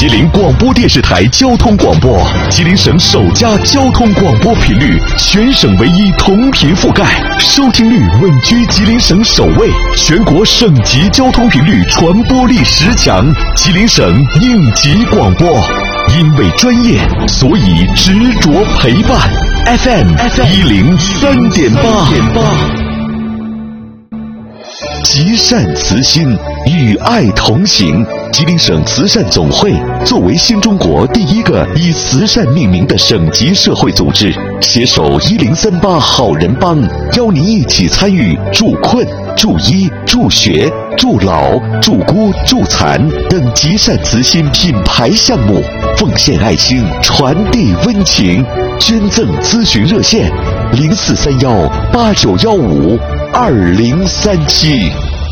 吉林广播电视台交通广播，吉林省首家交通广播频率，全省唯一同频覆盖，收听率稳居吉林省首位，全国省级交通频率传播力10强，吉林省应急广播。因为专业，所以执着陪伴。FM 103.8。积善慈心，与爱同行。吉林省慈善总会作为新中国第一个以慈善命名的省级社会组织，携手1038好人帮，邀您一起参与助困、助医、助学、助老、助孤、助残等积善慈心品牌项目，奉献爱心，传递温情。捐赠咨询热线：043189152037。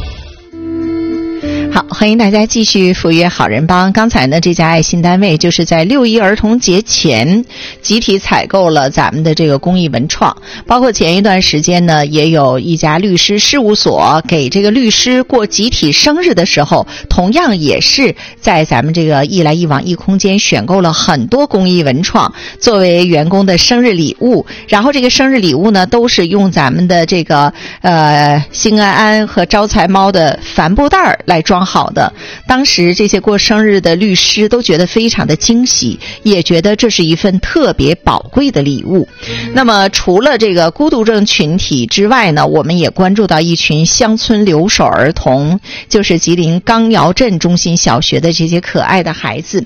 好，欢迎大家继续赴约好人帮。刚才呢，这家爱心单位就是在6·1儿童节前集体采购了咱们的这个公益文创，包括前一段时间呢，也有一家律师事务所给这个律师过集体生日的时候，同样也是在咱们这个一来一往一空间选购了很多公益文创作为员工的生日礼物，然后这个生日礼物呢，都是用咱们的这个兴安安和招财猫的帆布袋来装好的。当时这些过生日的律师都觉得非常的惊喜，也觉得这是一份特别宝贵的礼物。那么除了这个孤独症群体之外呢，我们也关注到一群乡村留守儿童，就是吉林钢窑镇中心小学的这些可爱的孩子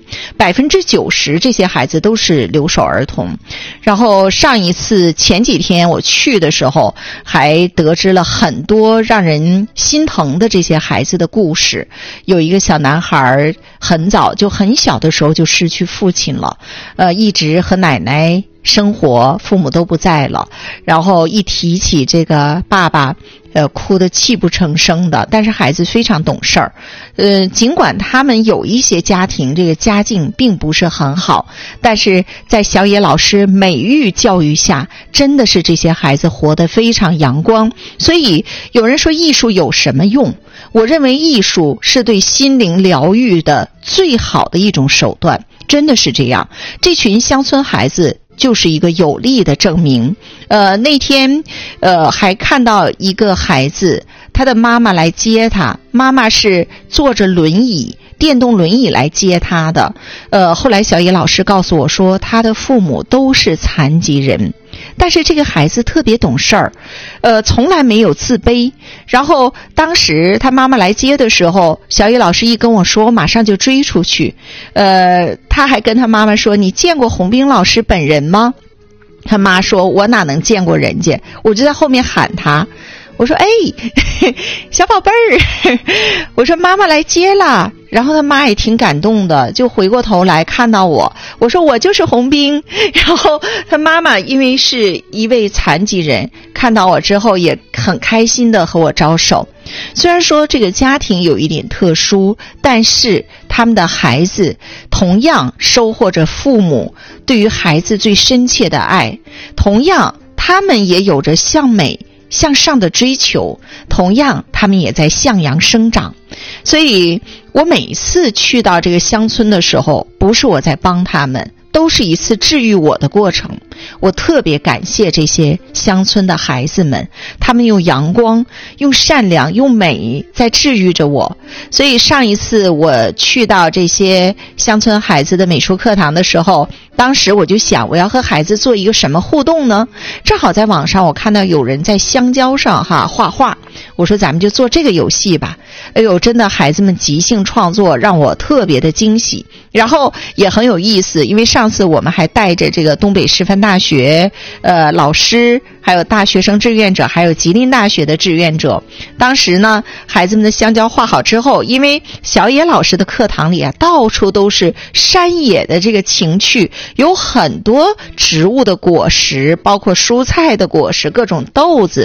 ，90%这些孩子都是留守儿童。然后前几天我去的时候，还得知了很多让人心疼的这些孩子的故事。有一个小男孩很小的时候就失去父亲了，一直和奶奶生活，父母都不在了，然后一提起这个爸爸哭得泣不成声的。但是孩子非常懂事儿，尽管他们有一些家庭这个家境并不是很好，但是在小野老师美育教育下，真的是这些孩子活得非常阳光。所以有人说艺术有什么用？我认为艺术是对心灵疗愈的最好的一种手段，真的是这样。这群乡村孩子就是一个有力的证明。那天还看到一个孩子，他的妈妈来接他，妈妈是坐着电动轮椅来接他的。后来小野老师告诉我说，他的父母都是残疾人，但是这个孩子特别懂事儿，从来没有自卑。然后当时他妈妈来接的时候，小野老师一跟我说，我马上就追出去。他还跟他妈妈说，你见过洪兵老师本人吗？他妈说，我哪能见过人家。我就在后面喊他，我说，小宝贝儿，我说妈妈来接了。然后他妈也挺感动的，就回过头来看到我，我说我就是洪兵。然后他妈妈因为是一位残疾人，看到我之后也很开心的和我招手。虽然说这个家庭有一点特殊，但是他们的孩子同样收获着父母对于孩子最深切的爱，同样他们也有着向美向上的追求，同样他们也在向阳生长。所以我每次去到这个乡村的时候，不是我在帮他们，都是一次治愈我的过程。我特别感谢这些乡村的孩子们，他们用阳光、用善良、用美在治愈着我。所以上一次我去到这些乡村孩子的美术课堂的时候，当时我就想，我要和孩子做一个什么互动呢？正好在网上我看到有人在香蕉上画画，我说咱们就做这个游戏吧。哎呦，真的孩子们即兴创作让我特别的惊喜，然后也很有意思。因为上次我们还带着这个东北师范大学老师，还有大学生志愿者，还有吉林大学的志愿者。当时呢，孩子们的香蕉画好之后，因为小野老师的课堂里到处都是山野的这个情趣，有很多植物的果实，包括蔬菜的果实，各种豆子。